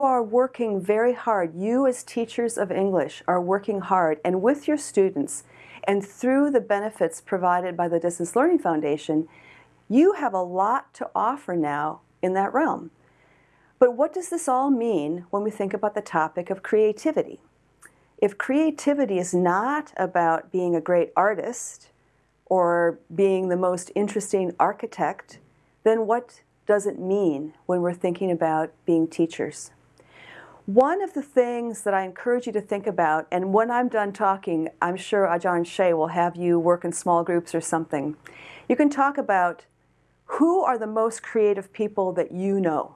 are working very hard. You as teachers of English are working hard, and with your students and through the benefits provided by the Distance Learning Foundation, you have a lot to offer now in that realm. But what does this all mean when we think about the topic of creativity? If creativity is not about being a great artist or being the most interesting architect, then what does it mean when we're thinking about being teachers? One of the things that I encourage you to think about, and when I'm done talking, I'm sure Ajahn Shea will have you work in small groups or something. You can talk about who are the most creative people that you know.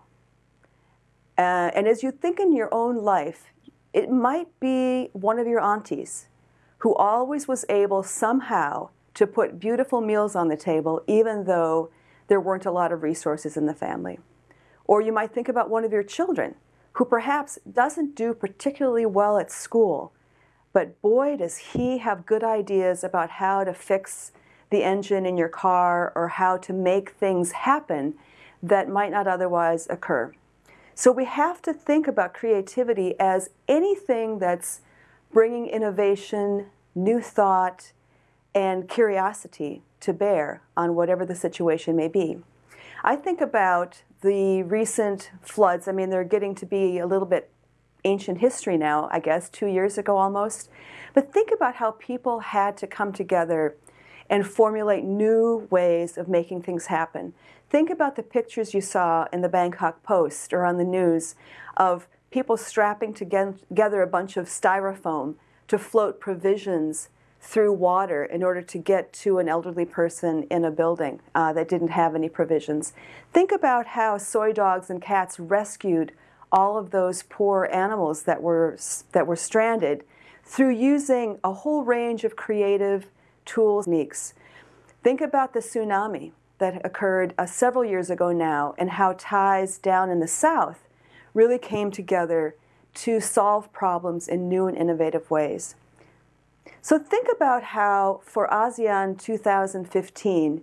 And as you think in your own life, it might be one of your aunties who always was able somehow to put beautiful meals on the table, even though there weren't a lot of resources in the family. Or you might think about one of your children who perhaps doesn't do particularly well at school, but boy, does he have good ideas about how to fix the engine in your car or how to make things happen that might not otherwise occur. So we have to think about creativity as anything that's bringing innovation, new thought, and curiosity to bear on whatever the situation may be. I think about the recent floods. I mean, they're getting to be a little bit ancient history now, I guess, 2 years ago almost. But think about how people had to come together and formulate new ways of making things happen. Think about the pictures you saw in the Bangkok Post or on the news of people strapping together a bunch of styrofoam to float provisions through water in order to get to an elderly person in a building that didn't have any provisions. Think about how soy dogs and cats rescued all of those poor animals that were stranded through using a whole range of creative tools, techniques. Think about the tsunami that occurred several years ago now and how Thais down in the south really came together to solve problems in new and innovative ways. So think about how for ASEAN 2015,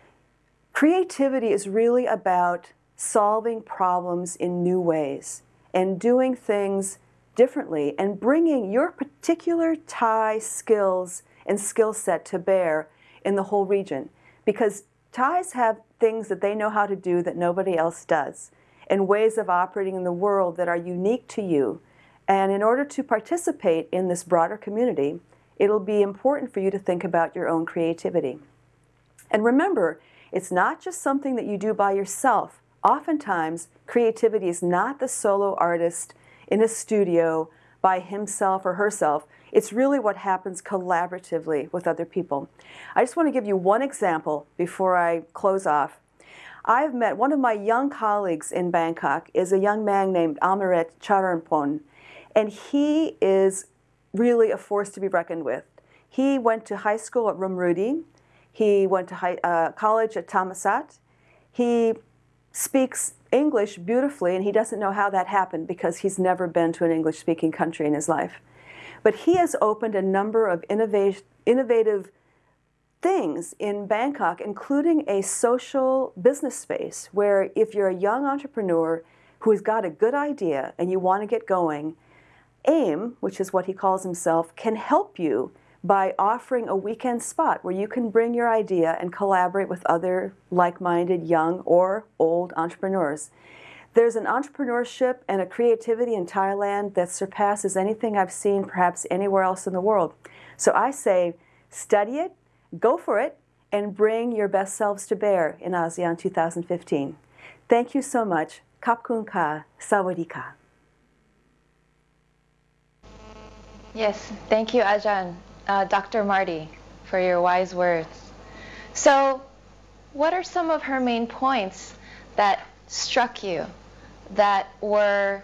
creativity is really about solving problems in new ways and doing things differently and bringing your particular Thai skills and skill set to bear in the whole region. Because Thais have things that they know how to do that nobody else does, and ways of operating in the world that are unique to you. And in order to participate in this broader community, it'll be important for you to think about your own creativity. And remember, it's not just something that you do by yourself. Oftentimes, creativity is not the solo artist in a studio by himself or herself. It's really what happens collaboratively with other people. I just want to give you one example before I close off. I've met one of my young colleagues in Bangkok is a young man named Amaret Charanpon, and he is really a force to be reckoned with. He went to high school at Rumrudi. He went to college at Thammasat. He speaks English beautifully, and he doesn't know how that happened because he's never been to an English-speaking country in his life. But he has opened a number of innovative things in Bangkok, including a social business space where if you're a young entrepreneur who has got a good idea and you want to get going, AIM, which is what he calls himself, can help you by offering a weekend spot where you can bring your idea and collaborate with other like-minded young or old entrepreneurs. There's an entrepreneurship and a creativity in Thailand that surpasses anything I've seen perhaps anywhere else in the world. So I say, study it, go for it, and bring your best selves to bear in ASEAN 2015. Thank you so much. Khop khun ka. Sawadee ka. Yes, thank you, Ajahn, Dr. Marty, for your wise words. So, what are some of her main points that struck you, that were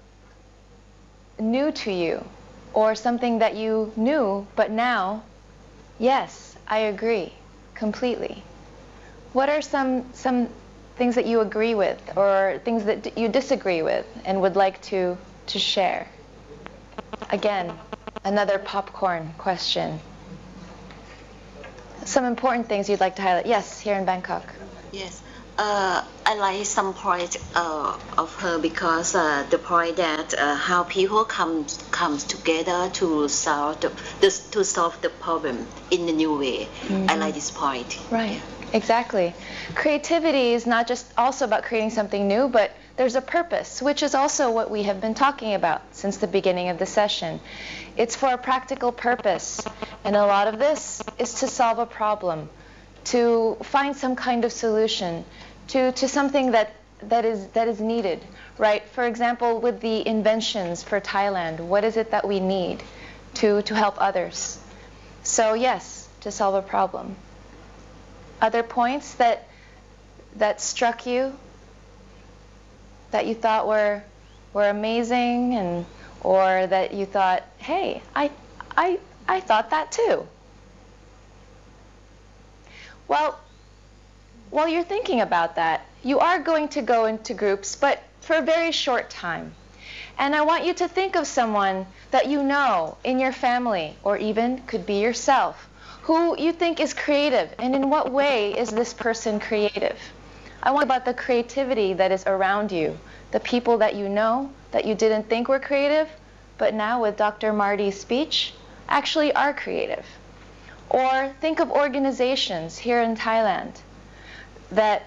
new to you, or something that you knew, but now, yes, I agree completely? What are some things that you agree with, or things that you disagree with, and would like to share? Again, another popcorn question. Some important things you'd like to highlight. Yes, here in Bangkok. Yes. I like some point of her because the point that how people comes together to solve the problem in a new way. I like this point. Right. Exactly. Creativity is not just also about creating something new, but there's a purpose, which is also what we have been talking about since the beginning of the session. It's for a practical purpose, and a lot of this is to solve a problem, to find some kind of solution to something that is needed, right? For example, with the inventions for Thailand, what is it that we need to help others? So yes, to solve a problem. Other points that struck you, that you thought were amazing, and or that you thought, hey, I thought that too. Well, while you're thinking about that, you are going to go into groups, but for a very short time. And I want you to think of someone that you know in your family, or even could be yourself, who you think is creative, and in what way is this person creative? I want about the creativity that is around you, the people that you know that you didn't think were creative, but now with Dr. Marty's speech, actually are creative. Or think of organizations here in Thailand that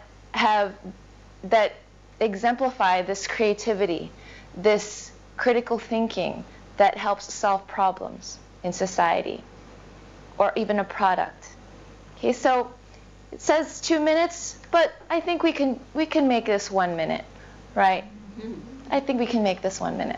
exemplify this creativity, this critical thinking that helps solve problems in society, or even a product. Okay, so it says 2 minutes, but I think we can make this 1 minute, right? I think we can make this 1 minute.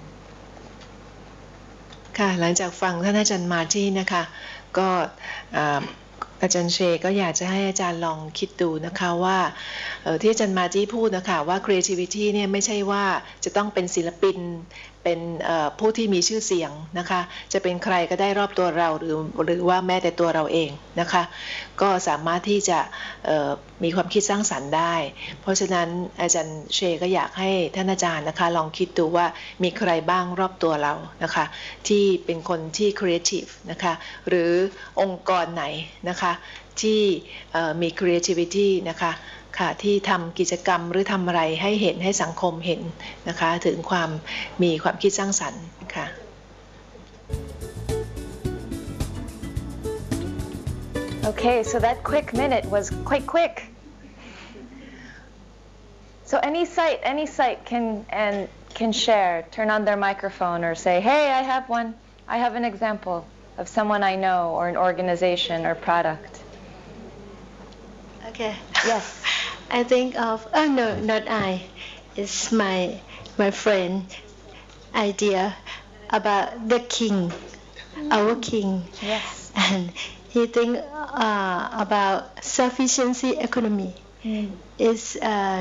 ค่ะหลังจากฟังท่านอาจารย์มาที่นะคะก็อาจารย์เชก็อยากจะให้อาจารย์ลองคิดดูนะคะว่าที่อาจารย์มาที่พูดนะคะว่า creativity เนี่ยไม่ใช่ว่าจะต้องเป็นศิลปินเป็นผู้ที่มีชื่อเสียงนะคะจะเป็นใครก็ได้รอบตัวเราหรือว่าแม้แต่ตัวเราเองนะคะก็สามารถที่จะมีความคิดสร้างสรรค์ได้เพราะฉะนั้นอาจารย์เชก็อยากให้ท่านอาจารย์นะคะลองคิดดูว่ามีใครบ้างรอบตัวเรานะคะที่เป็นคนที่ creative นะคะหรือองค์กรไหนนะคะที่มี creativity นะคะค่ะที่ทำกิจกรรมหรือทำอะไรให้เห็นให้สังคมเห็นนะคะถึงความมีความคิดสร้างสรรค์ค่ะ Okay, so that quick minute was quite quick. So any site can share, turn on their microphone or say, hey, I have an example of someone I know or an organization or product. Okay. Yes. I think of no, not I. It's my friend idea about the king, our king. Yes. And he think about sufficiency economy. Is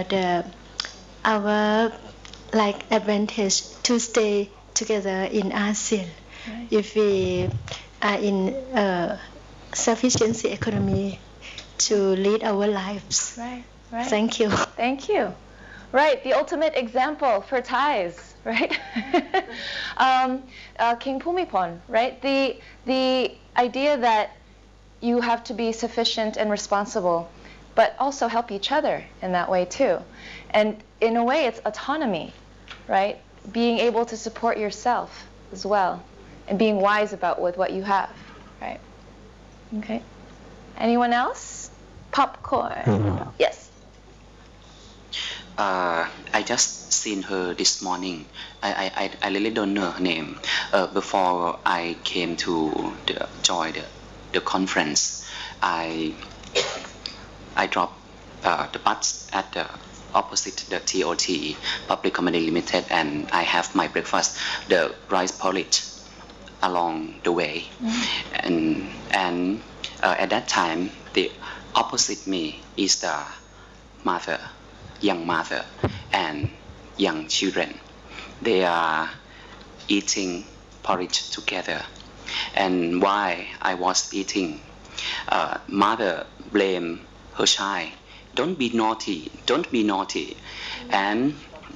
our like advantage to stay together in ASEAN. Right. If we are in sufficiency economy to lead our lives. Right. Right. Thank you. Thank you. Right, the ultimate example for Thais, right? King Bhumibol, right? The idea that you have to be sufficient and responsible, but also help each other in that way too. And in a way, it's autonomy, right? Being able to support yourself as well, and being wise about with what you have, right? Okay. Anyone else? Popcorn. Yes. I just seen her this morning. I really don't know her name. Before I came to join the conference, I dropped the bus at the opposite the TOT Public Company Limited, and I have my breakfast, the rice porridge, along the way. And at that time, the opposite me is the mother. Young mother and young children. They are eating porridge together. And while I was eating, mother blamed her child. Don't be naughty. Don't be naughty. And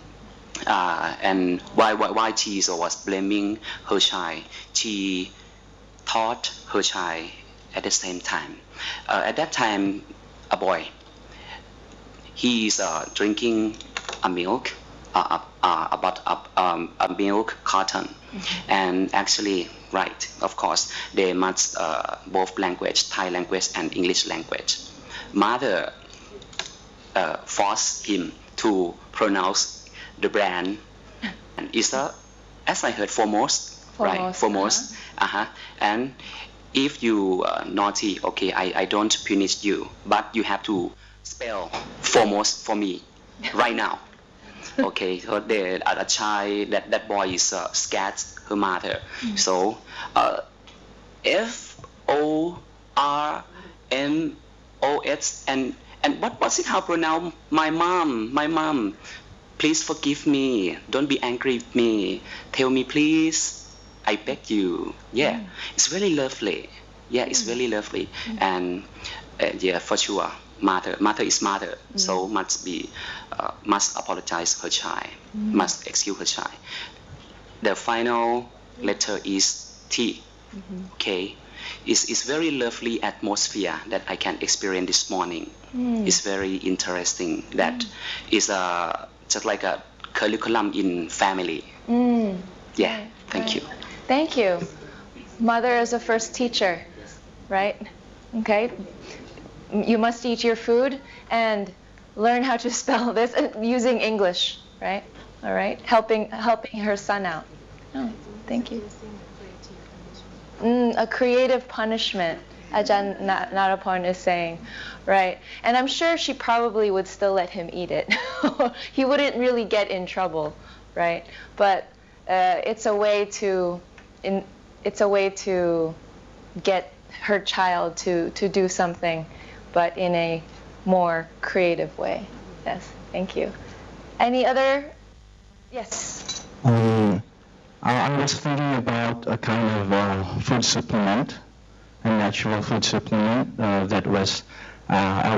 while she was blaming her child, she taught her child at the same time. At that time, a boy. he's drinking a milk, about a milk carton, and actually, right, of course, they must both language, Thai language and English language. Mother forced him to pronounce the brand, and is as I heard, Foremost, right? Foremost, and if you naughty, okay, I don't punish you, but you have to spell Foremost for me right now. Okay, so the other child, that boy is scared her mother. So F-O-R-M-O-S, and what was it, how pronounce my mom, please forgive me, don't be angry with me, tell me please, I beg you. Yeah, it's really lovely. Yeah, it's really lovely. And yeah, for sure, mother is mother, so must apologize her child, must excuse her child. The final letter is T. Okay, it's very lovely atmosphere that I can experience this morning. It's very interesting. That is just like a curriculum in family. Yeah, thank you. Thank you. Mother is a first teacher, right? Okay. You must eat your food and learn how to spell this using English, right? All right. Helping her son out. Oh, thank you. A creative punishment, Ajahn Narapon is saying, right? And I'm sure she probably would still let him eat it. He wouldn't really get in trouble, right? But it's a way to get her child to do something, but in a more creative way. Yes, thank you. Any other? Yes. I was thinking about a kind of food supplement, a natural food supplement that was I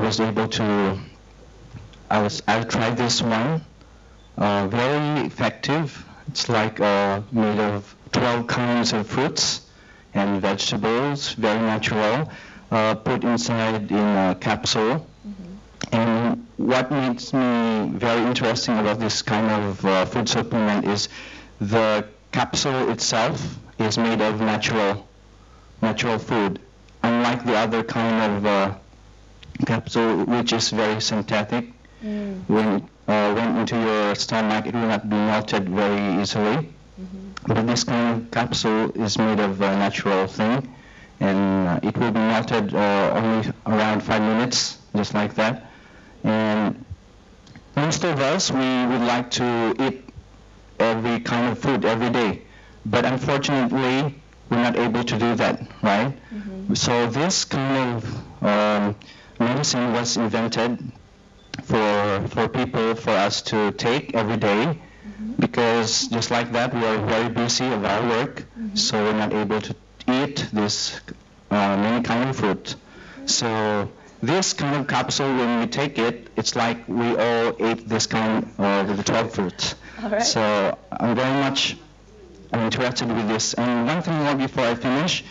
tried this one, very effective. It's like made of 12 kinds of fruits and vegetables, very natural, put inside in a capsule. And what makes me very interesting about this kind of food supplement is the capsule itself is made of natural food, unlike the other kind of capsule, which is very synthetic. When it went into your stomach, it will not be melted very easily. But this kind of capsule is made of a natural thing, and it will be melted only around 5 minutes, just like that. And most of us, we would like to eat every kind of food every day, but unfortunately, we're not able to do that, right? So this kind of medicine was invented for people, for us to take every day, because just like that, we are very busy with our work, so we're not able to eat this many kind of fruit. So this kind of capsule, when we take it, it's like we all ate this kind of the 12 fruits. Right. So I'm very much interested with this. And one thing more before I finish,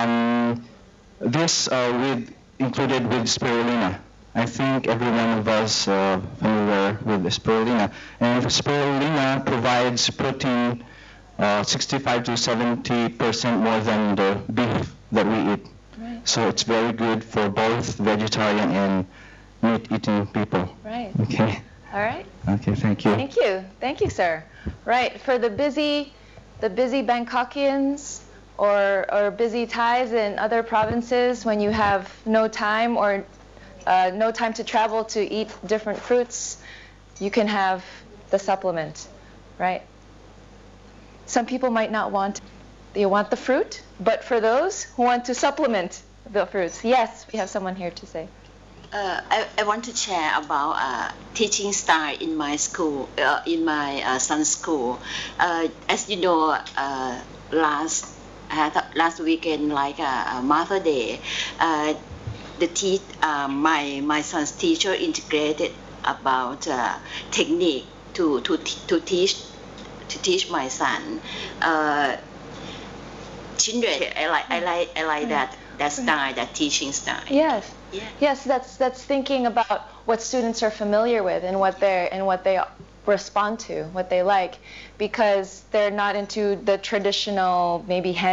this included with spirulina. I think every one of us familiar with the spirulina. And spirulina provides protein 65 to 70% more than the beef that we eat. Right. So it's very good for both vegetarian and meat-eating people. Right. Okay. All right. Okay, thank you. Thank you. Thank you, sir. Right. For the busy Bangkokians or busy Thais in other provinces, when you have no time or no time to travel to eat different fruits, you can have the supplement, right? Some people might not want, they want the fruit, but for those who want to supplement the fruits, yes, we have someone here to say. I want to share about teaching style in my school, in my son's school. As you know, last weekend, like Mother's Day, my son's teacher integrated about technique to teach my son. Children, I like that style, that teaching style. Yes. Yeah. Yes, that's thinking about what students are familiar with and what they respond to, what they like, because they're not into the traditional maybe